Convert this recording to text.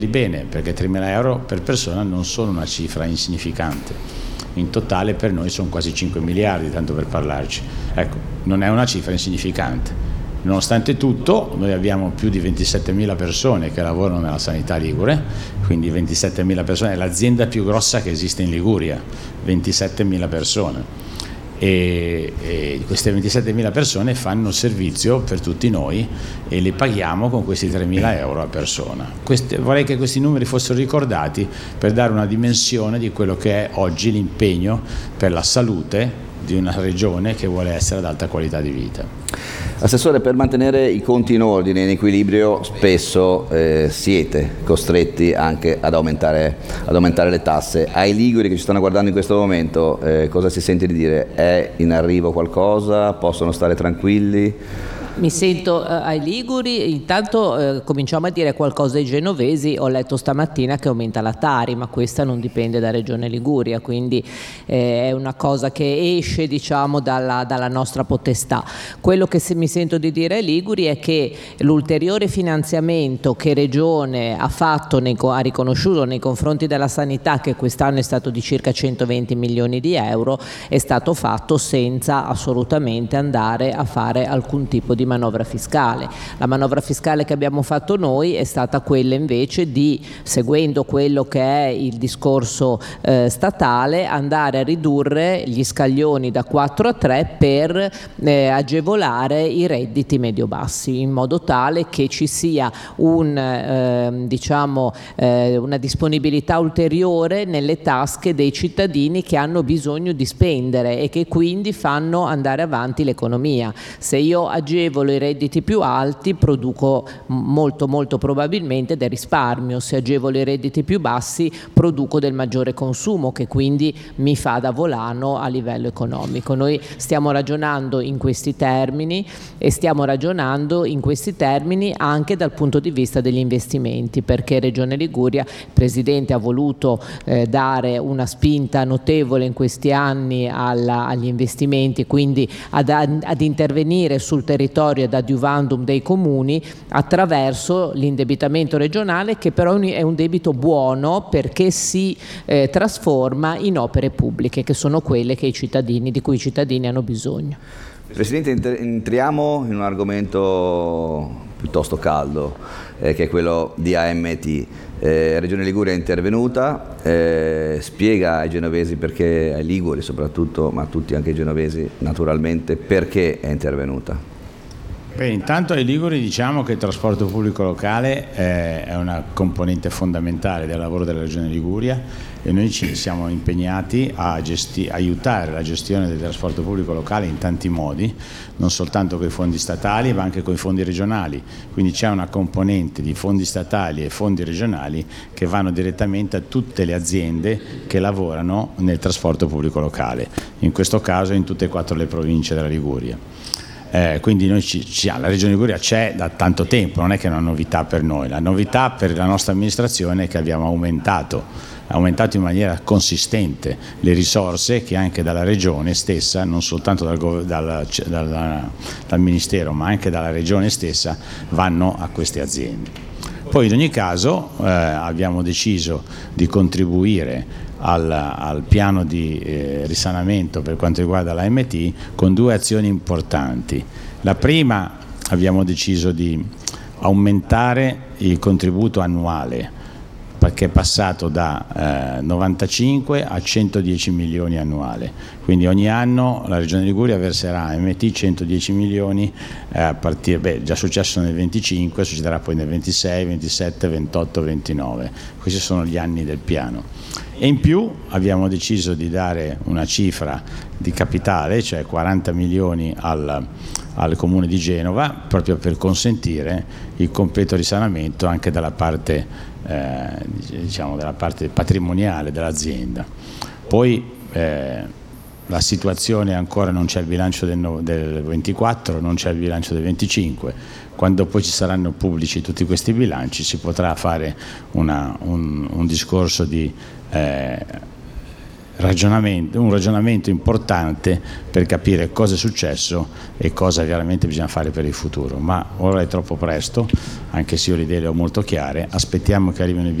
bene, perché 3.000 euro per persona non sono una cifra insignificante. In totale per noi sono quasi 5 miliardi, tanto per parlarci. Ecco, non è una cifra insignificante. Nonostante tutto, noi abbiamo più di 27.000 persone che lavorano nella sanità ligure, quindi 27.000 persone, è l'azienda più grossa che esiste in Liguria, 27.000 persone. E queste 27.000 persone fanno servizio per tutti noi e le paghiamo con questi 3.000 euro a persona. Vorrei che questi numeri fossero ricordati per dare una dimensione di quello che è oggi l'impegno per la salute di una regione che vuole essere ad alta qualità di vita. Assessore, per mantenere i conti in ordine, in equilibrio, spesso siete costretti anche ad aumentare le tasse. Ai liguri che ci stanno guardando in questo momento, cosa si sente di dire? È in arrivo qualcosa? Possono stare tranquilli? Mi sento ai liguri, intanto cominciamo a dire qualcosa ai genovesi. Ho letto stamattina che aumenta la Tari, ma questa non dipende da Regione Liguria, quindi è una cosa che esce, diciamo, dalla nostra potestà. Quello che mi sento di dire ai liguri è che l'ulteriore finanziamento che Regione ha fatto, ha riconosciuto nei confronti della sanità, che quest'anno è stato di circa 120 milioni di euro, è stato fatto senza assolutamente andare a fare alcun tipo di manovra fiscale. La manovra fiscale che abbiamo fatto noi è stata quella invece di, seguendo quello che è il discorso statale, andare a ridurre gli scaglioni da 4 a 3 per agevolare i redditi medio-bassi, in modo tale che ci sia una disponibilità ulteriore nelle tasche dei cittadini che hanno bisogno di spendere e che quindi fanno andare avanti l'economia. Se io agevolo i redditi più alti, produco molto probabilmente del risparmio. Se agevolo i redditi più bassi, produco del maggiore consumo, che quindi mi fa da volano a livello economico. Noi stiamo ragionando in questi termini e stiamo ragionando in questi termini anche dal punto di vista degli investimenti, perché Regione Liguria, il Presidente ha voluto dare una spinta notevole in questi anni agli investimenti, quindi ad intervenire sul territorio ed adiuvandum dei comuni attraverso l'indebitamento regionale, che però è un debito buono perché si trasforma in opere pubbliche, che sono quelle che di cui i cittadini hanno bisogno. Presidente, entriamo in un argomento piuttosto caldo, che è quello di AMT. Regione Liguria è intervenuta, spiega ai genovesi perché, ai liguri soprattutto, ma a tutti anche ai genovesi naturalmente, perché è intervenuta. Beh, intanto ai liguri diciamo che il trasporto pubblico locale è una componente fondamentale del lavoro della Regione Liguria e noi ci siamo impegnati a aiutare la gestione del trasporto pubblico locale in tanti modi, non soltanto con i fondi statali ma anche con i fondi regionali. Quindi c'è una componente di fondi statali e fondi regionali che vanno direttamente a tutte le aziende che lavorano nel trasporto pubblico locale, in questo caso in tutte e 4 le province della Liguria. Quindi noi la Regione Liguria c'è da tanto tempo, non è che è una novità per noi. La novità per la nostra amministrazione è che abbiamo aumentato in maniera consistente le risorse che anche dalla Regione stessa, non soltanto dal Ministero ma anche dalla Regione stessa, vanno a queste aziende. Poi in ogni caso abbiamo deciso di contribuire al piano di risanamento per quanto riguarda l'AMT con 2 azioni importanti. La prima, abbiamo deciso di aumentare il contributo annuale, perché è passato da 95 a 110 milioni annuale, quindi ogni anno la Regione Liguria verserà a AMT 110 milioni a partire, già successo nel 25, succederà poi nel 26, 27, 28, 29, questi sono gli anni del piano. E in più abbiamo deciso di dare una cifra di capitale, cioè 40 milioni al Comune di Genova, proprio per consentire il completo risanamento anche dalla parte, dalla parte patrimoniale dell'azienda. Poi la situazione ancora non c'è il bilancio del 24, non c'è il bilancio del 25. Quando poi ci saranno pubblici tutti questi bilanci si potrà fare un discorso di un ragionamento importante per capire cosa è successo e cosa veramente bisogna fare per il futuro. Ma ora è troppo presto, anche se io le idee le ho molto chiare, aspettiamo che arrivino i